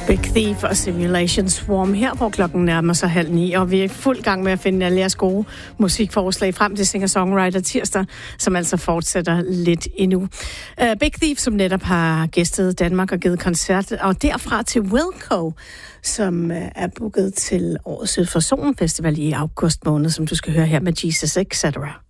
Big Thief og Simulation Swarm her, hvor klokken nærmer sig 8:30, og vi er i fuld gang med at finde alle jeres gode musikforslag frem til Singer-Songwriter Tirsdag, som altså fortsætter lidt endnu. Big Thief, som netop har gæstet Danmark og givet koncert, og derfra til Wilco, som er booket til årets Syd for Solen Festival i august måned, som du skal høre her med Jesus Etc.